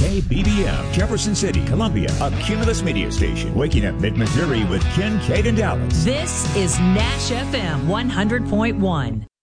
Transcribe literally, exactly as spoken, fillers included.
K B B M, Jefferson City, Columbia, a Cumulus media station. Waking up mid-Missouri with Ken, Kate, and Dallas. This is Nash F M one hundred point one.